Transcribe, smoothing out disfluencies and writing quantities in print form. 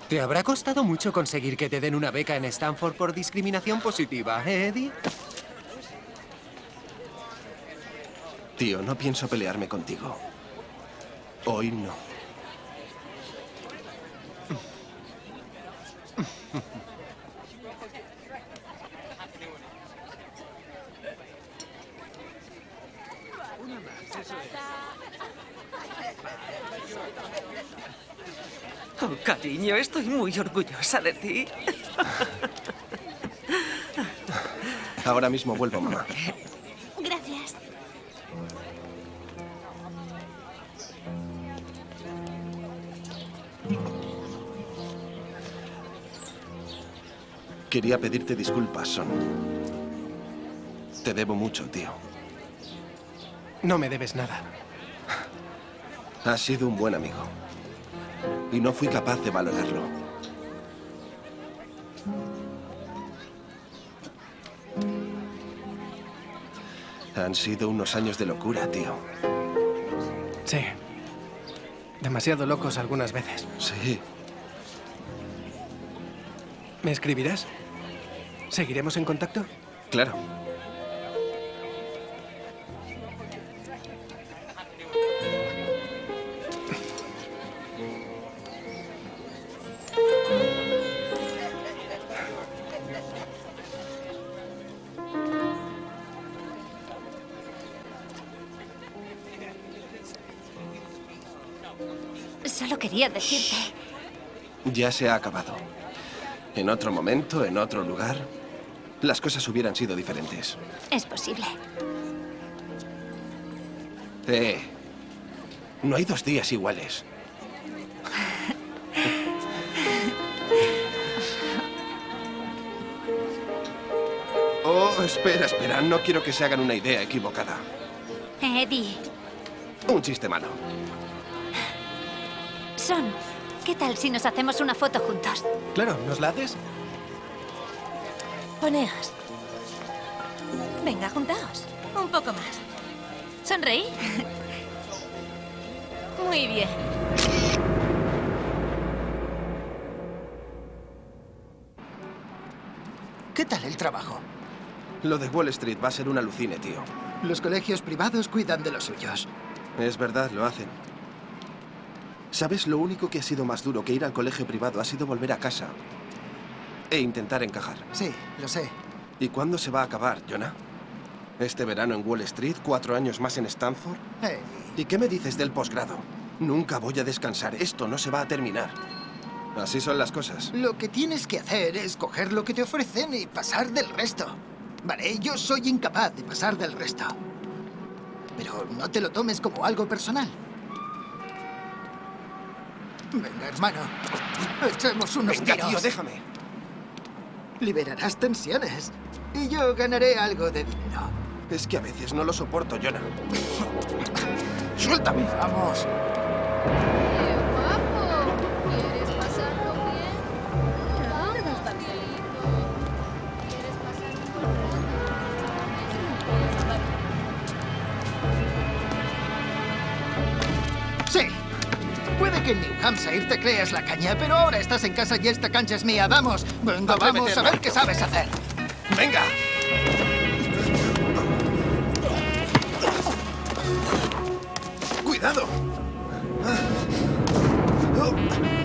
Te habrá costado mucho conseguir que te den una beca en Stanford por discriminación positiva, ¿eh, Eddie? Tío, no pienso pelearme contigo. Hoy no. Oh, cariño, estoy muy orgullosa de ti. Ahora mismo vuelvo, mamá. Gracias. Quería pedirte disculpas, Son. Te debo mucho, tío. No me debes nada. Has sido un buen amigo. Y no fui capaz de valorarlo. Han sido unos años de locura, tío. Sí. Demasiado locos algunas veces. Sí. ¿Me escribirás? ¿Seguiremos en contacto? Claro. Solo quería decirte... Ya se ha acabado. En otro momento, en otro lugar, las cosas hubieran sido diferentes. Es posible. No hay 2 días iguales. Oh, espera, espera. No quiero que se hagan una idea equivocada. Eddie. Un chiste malo. Son, ¿qué tal si nos hacemos una foto juntos? Claro, ¿nos la haces? Poneos. Venga, juntaos. Un poco más. Sonreí. Muy bien. ¿Qué tal el trabajo? Lo de Wall Street va a ser un alucine, tío. Los colegios privados cuidan de los suyos. Es verdad, lo hacen. ¿Sabes? Lo único que ha sido más duro que ir al colegio privado ha sido volver a casa e intentar encajar. Sí, lo sé. ¿Y cuándo se va a acabar, Jonah? ¿Este verano en Wall Street? ¿4 años más en Stanford? ¿Y qué me dices del posgrado? Nunca voy a descansar. Esto no se va a terminar. Así son las cosas. Lo que tienes que hacer es coger lo que te ofrecen y pasar del resto. Vale, yo soy incapaz de pasar del resto. Pero no te lo tomes como algo personal. Venga, hermano. Echemos unos Venga, tiros. tío, déjame. Liberarás tensiones. Y yo ganaré algo de dinero. Es que a veces no lo soporto, Jonah. ¡Suéltame! Vamos. ¿Quieres pasarlo bien? Vamos, Pablito. ¿Quieres pasar un buen rato? Sí. Puede que en New Hampshire te creas la caña, pero ahora estás en casa y esta cancha es mía. Vamos. Venga, vamos a ver qué sabes hacer. ¡Venga! ¡Cuidado!